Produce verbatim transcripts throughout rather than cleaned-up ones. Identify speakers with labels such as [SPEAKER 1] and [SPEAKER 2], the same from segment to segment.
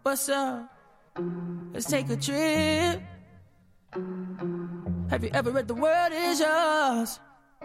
[SPEAKER 1] What's up? Let's take a trip. Have you ever read The World Is Yours?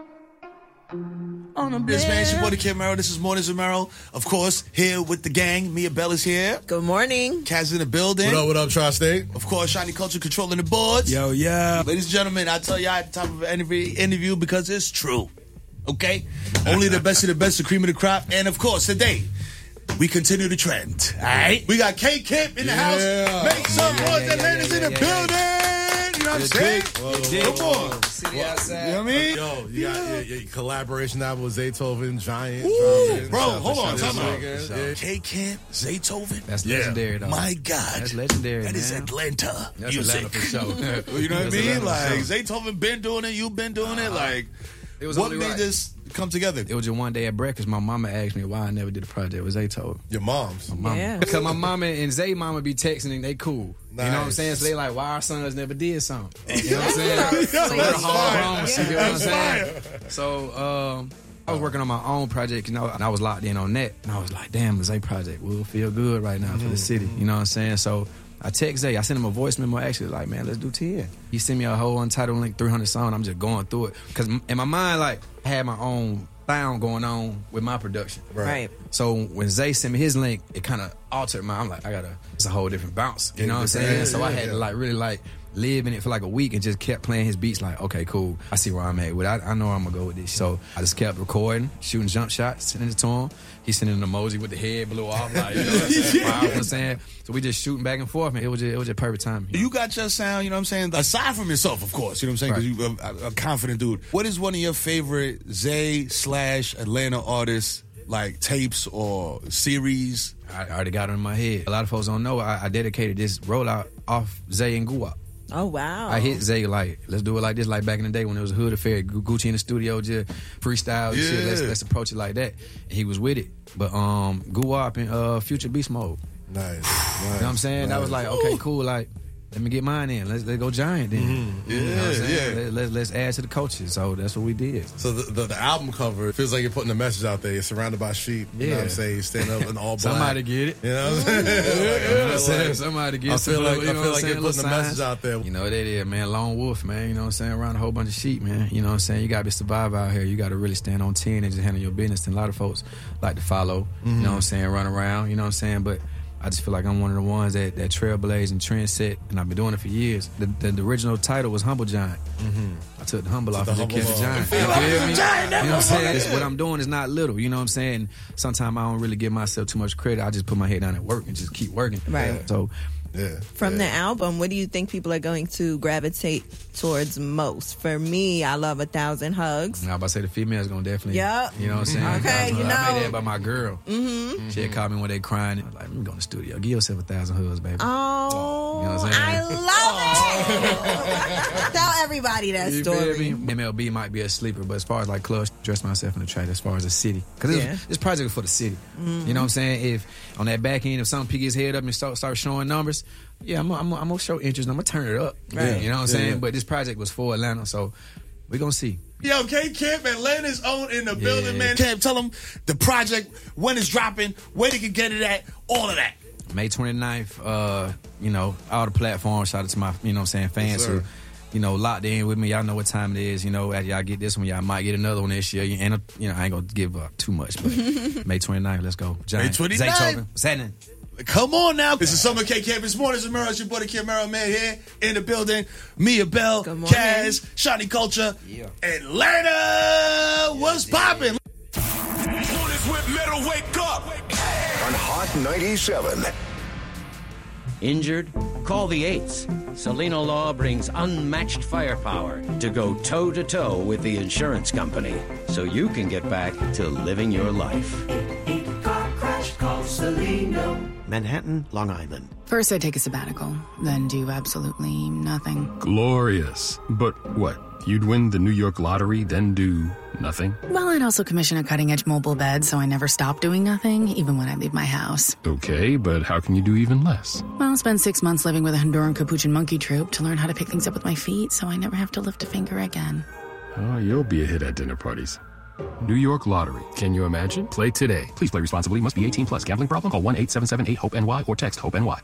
[SPEAKER 1] On a
[SPEAKER 2] This man, it's your boy, the Kid Mero. This is Mornings with Mero. Of course, here with the gang. Mia Bell is here.
[SPEAKER 3] Good morning.
[SPEAKER 2] Kaz in the building.
[SPEAKER 4] What up, what up, Tri-State?
[SPEAKER 2] Of course, Shiny Culture controlling the boards.
[SPEAKER 5] Yo, yeah.
[SPEAKER 2] Ladies and gentlemen, I tell y'all at the top of every interview because it's true. Okay? Only the best of the best, the cream of the crop. And of course, today, we continue the trend. All right? We got K Kemp in the
[SPEAKER 4] Yeah.
[SPEAKER 2] house. Make some
[SPEAKER 5] Yeah,
[SPEAKER 2] noise.
[SPEAKER 5] yeah,
[SPEAKER 2] That
[SPEAKER 5] yeah,
[SPEAKER 2] man is
[SPEAKER 5] yeah,
[SPEAKER 2] in the
[SPEAKER 5] yeah,
[SPEAKER 2] building. You know what I'm saying?
[SPEAKER 4] Whoa,
[SPEAKER 2] Come on.
[SPEAKER 5] City outside.
[SPEAKER 2] You know what I mean?
[SPEAKER 4] Yo, you got your, your collaboration album with Zaytoven, Giant.
[SPEAKER 2] Ooh,
[SPEAKER 4] Drumming.
[SPEAKER 2] bro,
[SPEAKER 4] Shout out
[SPEAKER 2] hold
[SPEAKER 4] to
[SPEAKER 2] on.
[SPEAKER 4] Shout
[SPEAKER 2] Time
[SPEAKER 4] out
[SPEAKER 2] out.
[SPEAKER 4] to Shaq. Yeah.
[SPEAKER 2] K Kemp, Zaytoven.
[SPEAKER 5] That's
[SPEAKER 4] Yeah.
[SPEAKER 5] legendary, though.
[SPEAKER 2] My God.
[SPEAKER 5] That's legendary,
[SPEAKER 2] That is
[SPEAKER 5] man.
[SPEAKER 2] Atlanta
[SPEAKER 5] That's
[SPEAKER 2] music.
[SPEAKER 5] Atlanta for sure.
[SPEAKER 2] You know what I
[SPEAKER 5] That's
[SPEAKER 2] mean?
[SPEAKER 5] Atlanta
[SPEAKER 2] Like,
[SPEAKER 5] for sure.
[SPEAKER 2] Zaytoven been doing it, you been doing it. Like,
[SPEAKER 5] It was
[SPEAKER 2] what
[SPEAKER 5] only
[SPEAKER 2] made
[SPEAKER 5] right.
[SPEAKER 2] this come together?
[SPEAKER 5] It was just one day at breakfast. My mama asked me why I never did a project with Zaytoven.
[SPEAKER 4] Your mom's.
[SPEAKER 5] Mama.
[SPEAKER 3] Yeah.
[SPEAKER 5] Because my mama and Zay mama be texting and they cool. You know what I'm
[SPEAKER 4] Nice.
[SPEAKER 5] saying? So they like, why our sons never did something. You know what I'm saying?
[SPEAKER 2] Yo,
[SPEAKER 5] So we're
[SPEAKER 2] that's fire.
[SPEAKER 5] homegrown. You get what I'm
[SPEAKER 2] That's
[SPEAKER 5] saying? So um, I was working on my own project, you know, and I was locked in on that. And I was like, damn, the Zay project will feel good right now for the city. You know what I'm saying? So I text Zay. I sent him a voice memo actually like, man, let's do ten. He sent me a whole Untitled Link three hundred song. I'm just going through it. Because in my mind, like, I had my own sound going on with my production.
[SPEAKER 3] Right.
[SPEAKER 5] So when Zay sent me his link, it kind of altered my. I'm like, I gotta. It's a whole different bounce. You know what I'm saying?
[SPEAKER 4] Yeah,
[SPEAKER 5] so I
[SPEAKER 4] yeah,
[SPEAKER 5] had
[SPEAKER 4] yeah.
[SPEAKER 5] to like really like live in it for like a week and just kept playing his beats. Like, okay, cool. I see where I'm at with. it. I, I know I'm gonna go with this. So I just kept recording, shooting jump shots, sending it to him. He sent an emoji with the head blew off. Like, you know what I'm saying? You know what I'm saying? So we just shooting back and forth, man. It was just, it was just perfect timing.
[SPEAKER 2] You got your sound, you know what I'm saying? Aside from yourself, of course, you know what I'm saying? Because you're a, a confident dude. What is one of your favorite Zay slash Atlanta artists, like tapes or series?
[SPEAKER 5] I I already got it in my head. A lot of folks don't know. I, I dedicated this rollout off Zay and Guwap.
[SPEAKER 3] Oh, wow.
[SPEAKER 5] I hit Zay like, let's do it like this, like back in the day when it was a hood affair, Gu- Gucci in the studio, just freestyle and shit. Let's
[SPEAKER 2] Yeah.
[SPEAKER 5] let's approach it like that. And he was with it. But um, Guwap and uh, Future Beast Mode.
[SPEAKER 4] Nice.
[SPEAKER 5] You know what I'm saying? That was like, okay, cool. Like, let me get mine in. Let's let's go Giant then.
[SPEAKER 2] Mm-hmm.
[SPEAKER 5] You know what I'm
[SPEAKER 2] Yeah,
[SPEAKER 5] saying?
[SPEAKER 2] yeah.
[SPEAKER 5] Let, let, let's add to the culture. So that's what we did.
[SPEAKER 4] So the, the, the album cover feels like you're putting a message out there. You're surrounded by sheep. You know what I'm
[SPEAKER 5] Yeah.
[SPEAKER 4] saying? You stand up in all black.
[SPEAKER 5] Somebody get it.
[SPEAKER 4] You know what I'm saying?
[SPEAKER 5] You know what I'm
[SPEAKER 4] Like,
[SPEAKER 5] saying? Somebody get
[SPEAKER 4] I
[SPEAKER 5] some
[SPEAKER 4] feel like,
[SPEAKER 5] little,
[SPEAKER 4] I
[SPEAKER 5] you know
[SPEAKER 4] feel
[SPEAKER 5] what
[SPEAKER 4] like
[SPEAKER 5] I'm
[SPEAKER 4] you're
[SPEAKER 5] saying?
[SPEAKER 4] putting a
[SPEAKER 5] Little
[SPEAKER 4] message
[SPEAKER 5] signs.
[SPEAKER 4] out there.
[SPEAKER 5] You know what that is, man. Lone wolf, man. You know what I'm saying? Around a whole bunch of sheep, man. You know what I'm saying? You got to be survivor out here. You got to really stand on ten and just handle your business. And a lot of folks like to follow, you know what I'm saying? Run around, you know what I'm saying? But I just feel like I'm one of the ones that, that trailblaze and trend set, and I've been doing it for years. The, the, the original title was Humble Giant. I took the humble off
[SPEAKER 4] the
[SPEAKER 5] and just
[SPEAKER 4] humble
[SPEAKER 5] kept the
[SPEAKER 4] off.
[SPEAKER 5] giant. You feel me? You know what I'm saying? It's, what I'm doing is not little, you know what I'm saying? Sometimes I don't really give myself too much credit. I just put my head down at work and just keep working.
[SPEAKER 3] Right.
[SPEAKER 5] So
[SPEAKER 4] Yeah.
[SPEAKER 3] From
[SPEAKER 4] yeah.
[SPEAKER 3] the album, what do you think people are going to gravitate towards most? For me, I love A Thousand Hugs.
[SPEAKER 5] I was about to say the female's gonna definitely.
[SPEAKER 3] Yep.
[SPEAKER 5] You know what I'm saying?
[SPEAKER 3] Okay, you
[SPEAKER 5] I
[SPEAKER 3] know.
[SPEAKER 5] made that by my girl. Mm-hmm. She had called me when they crying. I was like, let me go in the studio. Give yourself a thousand hugs, baby.
[SPEAKER 3] Oh,
[SPEAKER 5] You know what I'm saying?
[SPEAKER 3] I love it. Tell everybody that
[SPEAKER 5] You feel
[SPEAKER 3] story.
[SPEAKER 5] me? M L B might be a sleeper, but as far as like clubs, dress myself in the track as far as the city. Because
[SPEAKER 3] Yeah.
[SPEAKER 5] this project is for the city.
[SPEAKER 3] Mm-hmm.
[SPEAKER 5] You know what I'm saying? If on that back end, if something pick his head up and start, start showing numbers, yeah, I'm, I'm, I'm going to show interest and I'm going to turn it up.
[SPEAKER 3] Right.
[SPEAKER 5] You know what I'm
[SPEAKER 4] Yeah,
[SPEAKER 5] saying?
[SPEAKER 4] yeah.
[SPEAKER 5] But this project was for Atlanta, so we're going to see.
[SPEAKER 2] Yo, K Kemp, Atlanta's own in the building,
[SPEAKER 5] Yeah.
[SPEAKER 2] man. Kemp, tell them the project, when it's dropping, where they can get it at, all of that.
[SPEAKER 5] May twenty-ninth, uh, you know, all the platforms. Shout out to my, you know what I'm saying, fans
[SPEAKER 4] Yes, sir.
[SPEAKER 5] who, you know, locked in with me. Y'all know what time it is. You know, after y'all get this one, y'all might get another one this year. And, you know, I ain't going to give up too much, but May twenty-ninth, let's go. Giant.
[SPEAKER 2] twenty-ninth.
[SPEAKER 5] Zaytoven. What's happening?
[SPEAKER 2] Come on now. This is Summer K Kemp. This morning's a mirror. It's your boy, the Kid Mero, man, here in the building. Mia Bell,
[SPEAKER 3] Good morning.
[SPEAKER 2] Kaz, Shiny Culture,
[SPEAKER 5] Yeah.
[SPEAKER 2] Atlanta. What's poppin'?
[SPEAKER 6] Mornings with Metal, wake up.
[SPEAKER 7] On Hot ninety-seven.
[SPEAKER 8] Injured? Call the Eights. Selena Law brings unmatched firepower to go toe-to-toe with the insurance company so you can get back to living your life. Manhattan, Long Island.
[SPEAKER 9] First, I take a sabbatical, then do absolutely nothing.
[SPEAKER 10] Glorious. But what? You'd win the New York lottery, then do nothing?
[SPEAKER 9] Well, I'd also commission a cutting-edge mobile bed, so I never stop doing nothing, even when I leave my house.
[SPEAKER 10] Okay, but how can you do even less?
[SPEAKER 9] Well, I'll spend six months living with a Honduran Capuchin monkey troupe to learn how to pick things up with my feet, so I never have to lift a finger again.
[SPEAKER 10] Oh, you'll be a hit at dinner parties. New York Lottery. Can you imagine? Play today. Please play responsibly. Must be eighteen plus. Gambling problem? Call one eight seven seven eight hope N Y or text HOPE-N Y.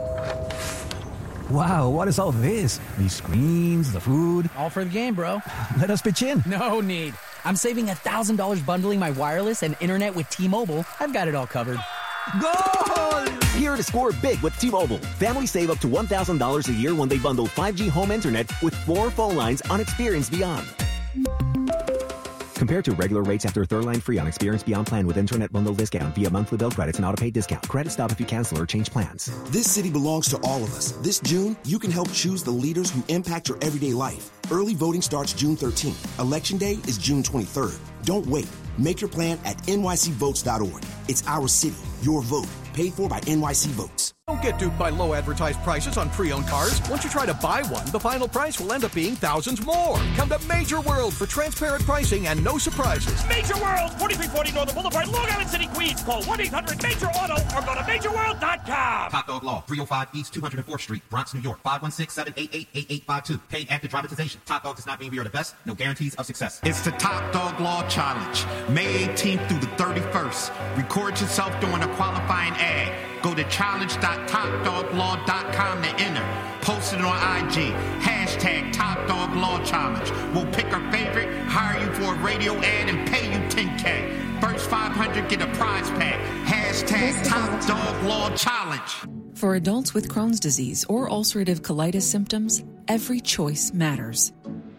[SPEAKER 11] Wow, what is all this? These screens, the food.
[SPEAKER 12] All for the game, bro.
[SPEAKER 11] Let us pitch in.
[SPEAKER 12] No need. I'm saving one thousand dollars bundling my wireless and internet with T-Mobile. I've got it all covered.
[SPEAKER 11] Goal!
[SPEAKER 13] Here to score big with T-Mobile. Families save up to one thousand dollars a year when they bundle five G home internet with four phone lines on Experience Beyond. Compared to regular rates after a third line free on Experience Beyond plan with internet bundle discount via monthly bill credits and auto-pay discount. Credit stop if you cancel or change plans.
[SPEAKER 14] This city belongs to all of us. This June, you can help choose the leaders who impact your everyday life. Early voting starts June thirteenth. Election day is June twenty-third. Don't wait. Make your plan at N Y C votes dot org. It's our city, your vote. Paid for by N Y C Votes.
[SPEAKER 15] Don't get duped by low advertised prices on pre-owned cars. Once you try to buy one, the final price will end up being thousands more. Come to Major World for transparent pricing and no surprises.
[SPEAKER 16] Major World, forty-three forty Northern Boulevard, Long Island City, Queens. Call one eight hundred major auto or go to major world dot com.
[SPEAKER 17] Top Dog Law, three oh five East two hundred fourth Street, Bronx, New York, five one six, seven eight eight, eight eight five two. Paid after dramatization. Top Dog does not mean we are the best. No guarantees of success.
[SPEAKER 18] It's the Top Dog Law Challenge, May eighteenth through the thirty-first. Record yourself doing a qualifying ad. Go to challenge dot top dog law dot com to enter. Post it on I G. Hashtag Top Dog Law Challenge. We'll pick our favorite, hire you for a radio ad, and pay you ten K. First five hundred get a prize pack. Hashtag Top Dog Law Challenge.
[SPEAKER 19] For adults with Crohn's disease or ulcerative colitis symptoms, every choice matters.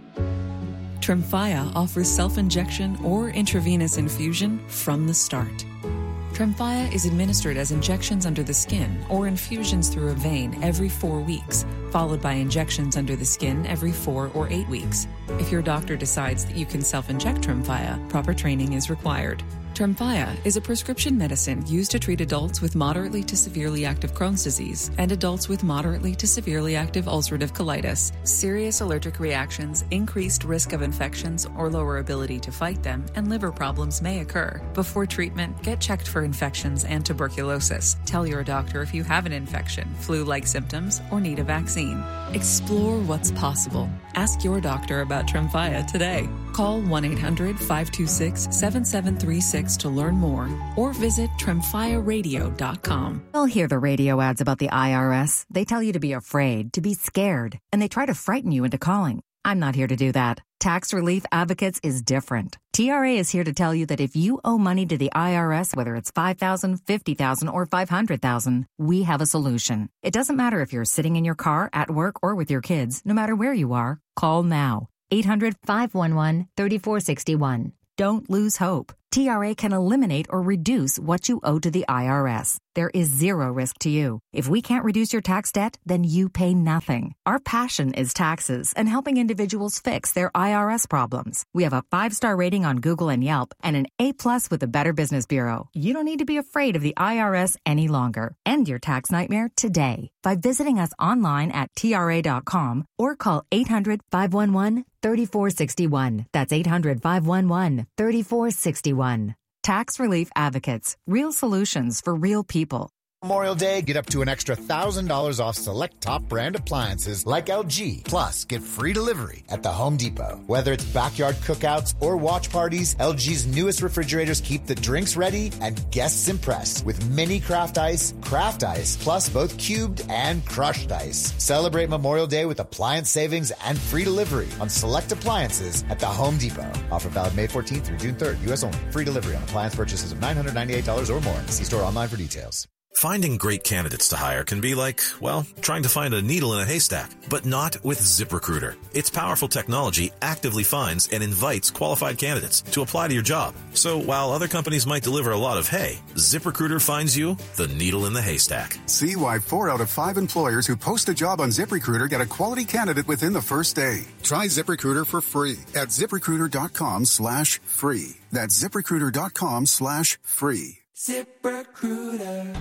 [SPEAKER 19] Tremfya offers self-injection or intravenous infusion from the start. Tremfya is administered as injections under the skin or infusions through a vein every four weeks, followed by injections under the skin every four or eight weeks. If your doctor decides that you can self-inject Tremfya, proper training is required. Tremfya is a prescription medicine used to treat adults with moderately to severely active Crohn's disease and adults with moderately to severely active ulcerative colitis. Serious allergic reactions, increased risk of infections or lower ability to fight them, and liver problems may occur. Before treatment, get checked for infections and tuberculosis. Tell your doctor if you have an infection, flu-like symptoms, or need a vaccine. Explore what's possible. Ask your doctor about Tremfya today. Call one eight hundred, five two six, seven seven three six to learn more or visit tremfya radio dot com.
[SPEAKER 20] You'll hear the radio ads about the I R S. They tell you to be afraid, to be scared, and they try to frighten you into calling. I'm not here to do that. Tax Relief Advocates is different. T R A is here to tell you that if you owe money to the I R S, whether it's five thousand dollars, fifty thousand dollars, or five hundred thousand dollars, we have a solution. It doesn't matter if you're sitting in your car, at work, or with your kids. No matter where you are, call now. eight hundred, five one one, three four six one. Don't lose hope. T R A can eliminate or reduce what you owe to the I R S. There is zero risk to you. If we can't reduce your tax debt, then you pay nothing. Our passion is taxes and helping individuals fix their I R S problems. We have a five-star rating on Google and Yelp and an A-plus with the Better Business Bureau. You don't need to be afraid of the I R S any longer. End your tax nightmare today by visiting us online at T R A dot com or call eight hundred, five one one, three four six one. That's eight hundred, five one one, three four six one. Tax Relief Advocates. Real solutions for real people.
[SPEAKER 21] Memorial Day, get up to an extra one thousand dollars off select top brand appliances like L G. Plus, get free delivery at the Home Depot. Whether it's backyard cookouts or watch parties, L G's newest refrigerators keep the drinks ready and guests impressed with mini craft ice, craft ice, plus both cubed and crushed ice. Celebrate Memorial Day with appliance savings and free delivery on select appliances at the Home Depot. Offer valid May fourteenth through June third, U S only. Free delivery on appliance purchases of nine hundred ninety-eight dollars or more. See store online for details.
[SPEAKER 22] Finding great candidates to hire can be like, well, trying to find a needle in a haystack, but not with ZipRecruiter. Its powerful technology actively finds and invites qualified candidates to apply to your job. So while other companies might deliver a lot of hay, ZipRecruiter finds you the needle in the haystack.
[SPEAKER 23] See why four out of five employers who post a job on ZipRecruiter get a quality candidate within the first day. Try ZipRecruiter for free at ZipRecruiter.com slash free. That's ZipRecruiter.com slash free.
[SPEAKER 24] ZipRecruiter.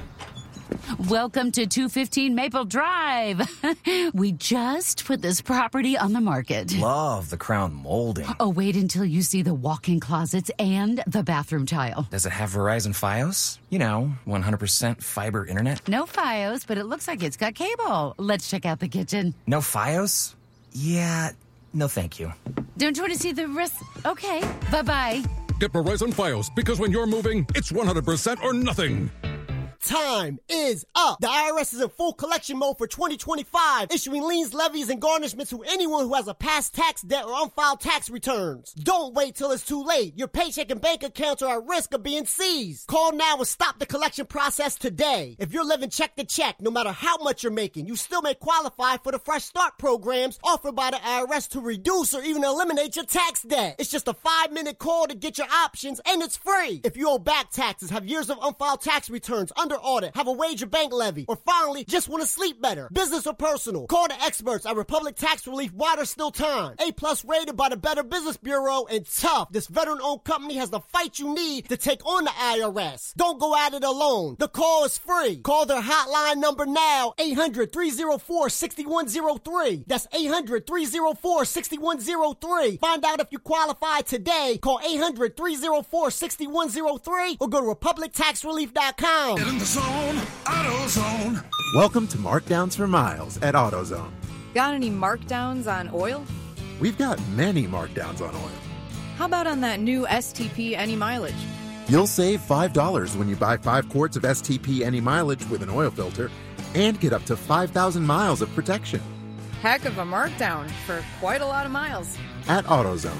[SPEAKER 24] Welcome to two fifteen Maple Drive. We just put this property on the market.
[SPEAKER 25] Love the crown molding.
[SPEAKER 24] Oh, wait until you see the walk-in closets and the bathroom tile.
[SPEAKER 25] Does it have Verizon Fios? You know, one hundred percent fiber internet.
[SPEAKER 24] No Fios, but it looks like it's got cable. Let's check out the kitchen.
[SPEAKER 25] No Fios? Yeah, no thank you.
[SPEAKER 24] Don't you want to see the rest? Okay, bye-bye.
[SPEAKER 1] Get Verizon Fios, because when you're moving, it's one hundred percent or nothing.
[SPEAKER 2] Time is up. The I R S is in full collection mode for twenty twenty-five, issuing liens, levies, and garnishments to anyone who has a past tax debt or unfiled tax returns. Don't wait till it's too late. Your paycheck and bank accounts are at risk of being seized. Call now and stop the collection process today. If you're living check to check, no matter how much you're making, you still may qualify for the Fresh Start programs offered by the I R S to reduce or even eliminate your tax debt. It's just a five-minute call to get your options, and it's free. If you owe back taxes, have years of unfiled tax returns, under audit, have a wage or bank levy, or finally just want to sleep better, business or personal, call the experts at Republic Tax Relief while there's still time. A plus rated by the Better Business Bureau, and tough. This veteran-owned company has the fight you need to take on the I R S. Don't go at it alone. The call is free. Call their hotline number now, eight hundred, three oh four, six one oh three. That's eight hundred, three oh four, six one oh three. Find out if you qualify today. Call eight hundred, three oh four, six one oh three or go to republic tax relief dot com.
[SPEAKER 6] Get in the zone, AutoZone.
[SPEAKER 3] Welcome to Markdowns for Miles at AutoZone.
[SPEAKER 4] Got any markdowns on oil?
[SPEAKER 3] We've got many markdowns on oil.
[SPEAKER 4] How about on that new S T P Any Mileage?
[SPEAKER 3] You'll save five dollars when you buy five quarts of S T P Any Mileage with an oil filter and get up to five thousand miles of protection.
[SPEAKER 4] Heck of a markdown for quite a lot of miles.
[SPEAKER 3] At AutoZone.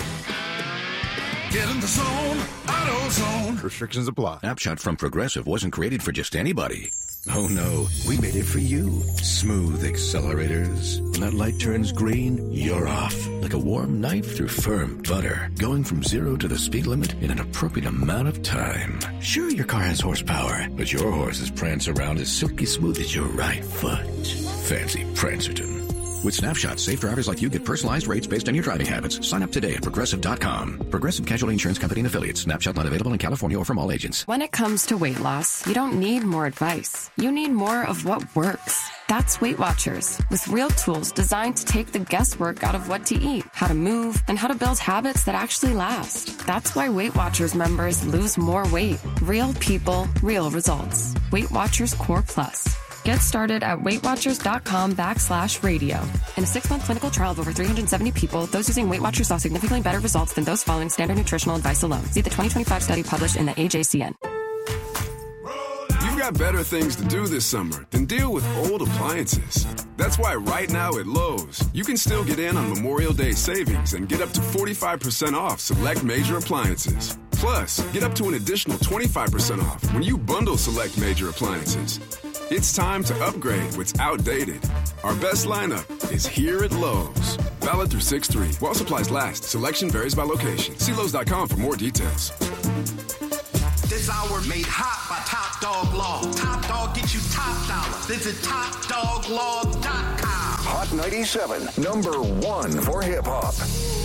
[SPEAKER 6] Get in the zone, AutoZone.
[SPEAKER 3] Restrictions apply.
[SPEAKER 5] Snapshot from Progressive wasn't created for just anybody. Oh no, we made it for you. Smooth accelerators. When that light turns green, you're off. Like a warm knife through firm butter. Going from zero to the speed limit in an appropriate amount of time. Sure, your car has horsepower, but your horses prance around as silky smooth as your right foot. Fancy Prancerton. With Snapshot, safe drivers like you get personalized rates based on your driving habits. Sign up today at Progressive dot com. Progressive Casualty Insurance Company and Affiliates. Snapshot not available in California or from all agents.
[SPEAKER 26] When it comes to weight loss, you don't need more advice. You need more of what works. That's Weight Watchers, with real tools designed to take the guesswork out of what to eat, how to move, and how to build habits that actually last. That's why Weight Watchers members lose more weight. Real people, real results. Weight Watchers Core Plus. Get started at WeightWatchers.com backslash radio. In a six-month clinical trial of over three hundred seventy people, those using Weight Watchers saw significantly better results than those following standard nutritional advice alone. See the twenty twenty-five study published in the A J C N.
[SPEAKER 27] You've got better things to do this summer than deal with old appliances. That's why right now at Lowe's, you can still get in on Memorial Day savings and get up to forty-five percent off select major appliances. Plus, get up to an additional twenty-five percent off when you bundle select major appliances. It's time to upgrade what's outdated. Our best lineup is here at Lowe's. Valid through six three. While supplies last, selection varies by location. See Lowe's dot com for more details.
[SPEAKER 18] This hour made hot by Top Dog Law. Top Dog gets you top dollar. Visit top dog law dot com.
[SPEAKER 7] Hot ninety-seven, number one for hip hop.